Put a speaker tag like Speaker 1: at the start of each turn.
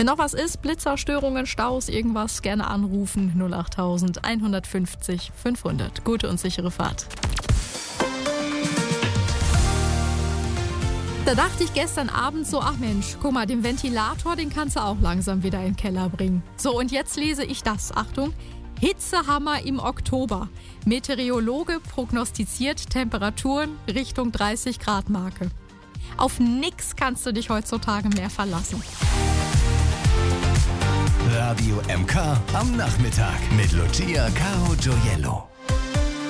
Speaker 1: Wenn noch was ist, Blitzer, Störungen, Staus, irgendwas, gerne anrufen. 08000 150 500. Gute und sichere Fahrt. Da dachte ich gestern Abend so, ach Mensch, guck mal, den Ventilator, den kannst du auch langsam wieder in den Keller bringen. So, und jetzt lese ich das. Achtung, Hitzehammer im Oktober. Meteorologe prognostiziert Temperaturen Richtung 30 Grad Marke. Auf nix kannst du dich heutzutage mehr verlassen.
Speaker 2: Radio MK am Nachmittag mit Lucia Caro Gioiello.